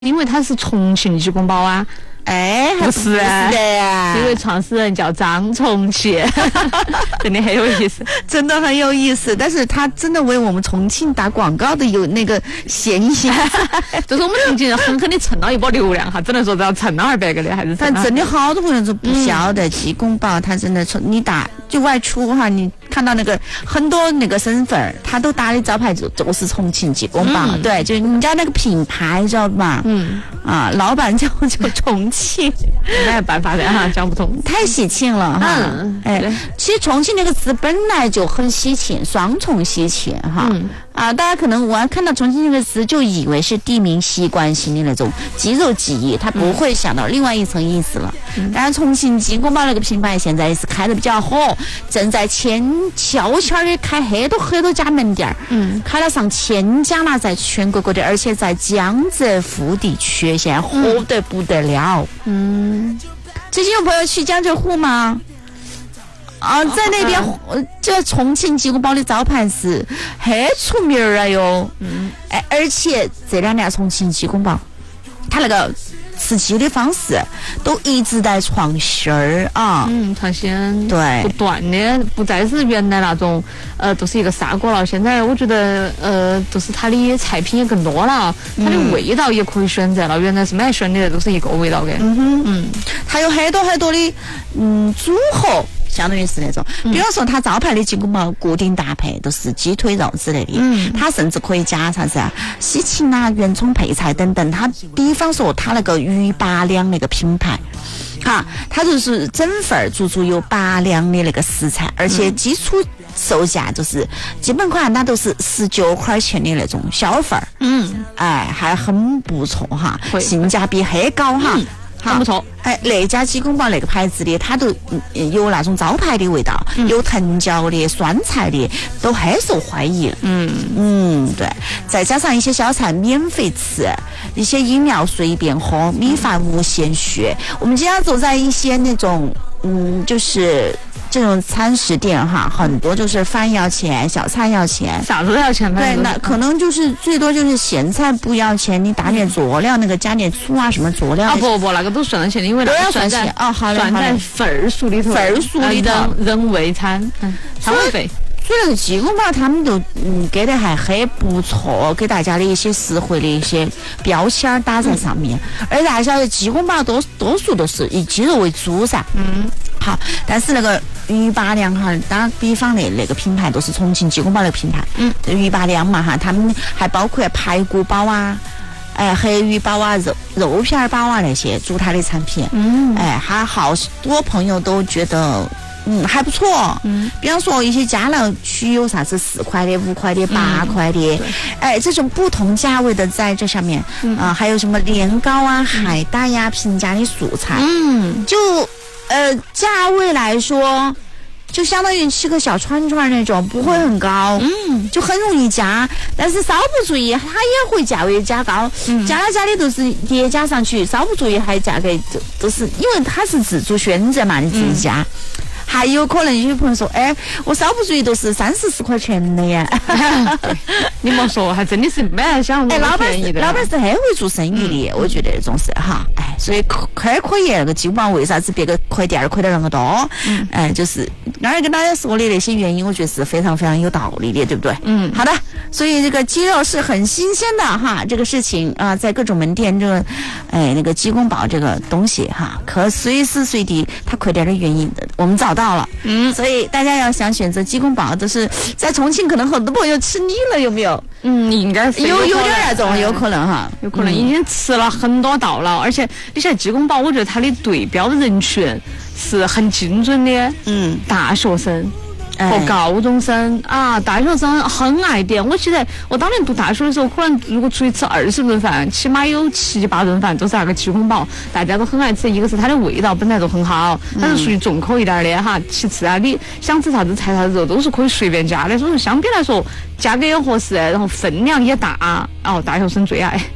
因为它是重庆鸡公煲啊。 哎， 不是啊， 的呀， 因为创始人叫张重庆，真的很有意思， 真的很有意思。但是他真的为我们重庆打广告的有那个嫌疑， 就是我们重庆人狠狠的蹭了一波流量哈，只能说只要蹭了200个的还是。 但真的好多朋友都不晓得鸡公煲，他真的从你打就外出哈，你看到那个很多那个身份，他都打的招牌就是重庆鸡公煲，对，就是人家那个品牌知道吧？老板叫重庆， 没有办法的哈，讲不通， 太喜庆了哈。其实重庆这个词本来就很喜庆，双重喜庆哈。大家可能我看到重庆这个词就以为是地名习惯性的那种肌肉记忆，他不会想到另外一层意思了。当然，重庆鸡公煲那个品牌现在也是开得比较火，正在悄悄的开很多家门店，开了上1000家了，在全国各地，而且在江浙沪地区现在火得不得了。最近有朋友去江浙沪吗？在那边，这重庆鸡公煲的招牌是很出名了哟。而且这2年重庆鸡公煲，它那个吃鸡的方式都一直在创新啊。 创新， 对， 不断的，不再是原来那种都是一个砂锅了。现在我觉得就是它的菜品也更多了，它的味道也可以选择了。原来是蛮选的都是一个味道的。 它有很多的组合。相当于是那种，比方说它招牌的鸡公煲固定搭配都是鸡腿肉之类的，它甚至可以加啥子西芹啊、圆葱配菜等等。它比方说它那个鱼8两那个品牌，它就是整份足足有8两的那个食材，而且基础售价就是基本款它都是19块钱的那种小份还很不错哈，性价比很高哈。 很不错， 那家鸡公煲那个牌子的，它都有那种招牌的味道，有藤椒的、酸菜的，都很受欢迎。对，再加上一些小菜免费吃，一些饮料随便喝，米饭无限续。我们经常走在一些那种就是这种餐食店哈，很多就是饭要钱，小菜要钱， 啥子都要钱。 对，那可能就是最多就是咸菜不要钱，你打点佐料，那个加点醋啊什么佐料。 不，那个都算钱，因为那个算钱好算在份数里头，人为餐，餐位费。 所以那个鸡公煲他们都给的还很不错，给大家的一些实惠的一些标签打在上面。而大家晓得鸡公煲多数都是以鸡肉为主噻。好，但是那个鱼8两哈，打比方的那个品牌都是重庆鸡公煲那个品牌。鱼8两嘛哈，他们还包括排骨煲啊。黑鱼煲啊、肉片煲啊那些主打的产品。还好多朋友都觉得还不错。比方说一些家乐区有啥子4块的、5块的、8块的，这种不同价位的在这上面。还有什么年糕啊、海带呀、平价的蔬菜。就价位来说，就相当于吃个小串串那种，不会很高，就很容易加，但是稍不注意，它也会价位加高，加的都是叠加上去，稍不注意还价格都是，因为它是自主选择嘛，你自己加。还有可能有朋友说，我稍不注意都是30-40块钱的呀。 你莫说，还真的是蛮想老板是很会做生意的，我觉得这种事哈。所以可以那个鸡公煲为啥子别个亏点那么多？就是刚才跟大家说的那些原因，我觉得是非常非常有道理的，对不对？好的。所以这个鸡肉是很新鲜的哈，这个事情在各种门店这个那个鸡公煲这个东西哈，可随时随地它亏点的原因的，我们找到了。所以大家要想选择鸡公煲，都是在重庆可能很多朋友吃腻了，有没有？ 应该是有点那种，有可能哈， 有可能已经吃了很多道了，而且你像鸡公煲，我觉得它的对标的人群是很精准的，大学生。和高中生大学生很爱点。我记得我当年读大学的时候，可能如果出去吃20顿饭，起码有7-8顿饭都是那个鸡公煲，大家都很爱吃。一个是它的味道本来就很好，它是属于重口一点的哈。其次你想吃啥子菜啥子肉都是可以随便加的，所以说相比来说价格也合适，然后分量也大。大学生最爱。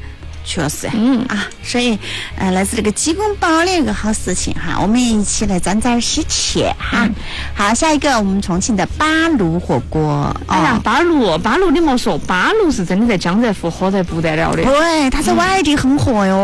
确实，所以，来自这个鸡公煲的一个好事情哈，我们一起来沾沾喜气哈。好，下一个我们重庆的八路火锅。 哎呀，八路你莫说，八路是真的在江浙沪火得不得了的。 对，它在外地很火哟。